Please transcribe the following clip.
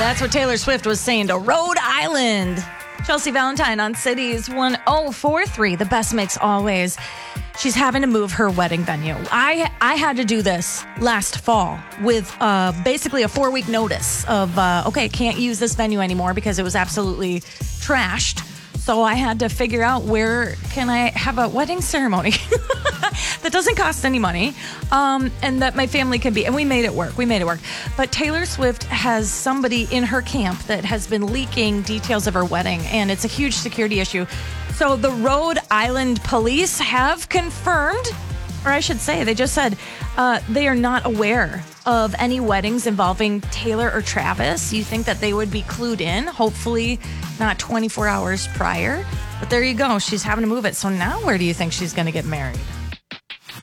That's what Taylor Swift was saying to Rhode Island. Chelsea Valentine on Cities 1043, the best mix always. She's having to move her wedding venue. I had to do this last fall with basically a 4-week notice of, okay, can't use this venue anymore because it was absolutely trashed. So I had to figure out where can I have a wedding ceremony that doesn't cost any money and that my family can be. And we made it work. But Taylor Swift has somebody in her camp that has been leaking details of her wedding, and it's a huge security issue. So the Rhode Island police have confirmed, or I should say, they just said they are not aware of any weddings involving Taylor or Travis. You think that they would be clued in, hopefully not 24 hours prior. But there you go. She's having to move it. So now where do you think she's going to get married?